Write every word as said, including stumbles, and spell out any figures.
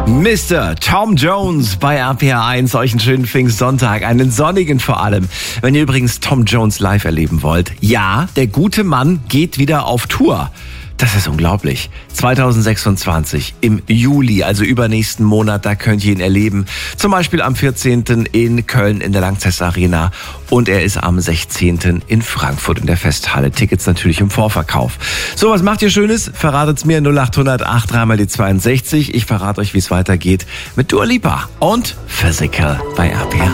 Mister Tom Jones bei R P R eins. Euch einen schönen Pfingstsonntag, einen sonnigen vor allem. Wenn ihr übrigens Tom Jones live erleben wollt, ja, der gute Mann geht wieder auf Tour. Das ist unglaublich. zwanzig sechsundzwanzig im Juli, also übernächsten Monat, da könnt ihr ihn erleben. Zum Beispiel am vierzehnten in Köln in der Lanxess Arena und er ist am sechzehnten in Frankfurt in der Festhalle. Tickets natürlich im Vorverkauf. So, was macht ihr Schönes? Verratet's mir null acht null null acht drei mal die zweiundsechzig. Ich verrate euch, wie es weitergeht mit Dua Lipa und Physical bei R P R.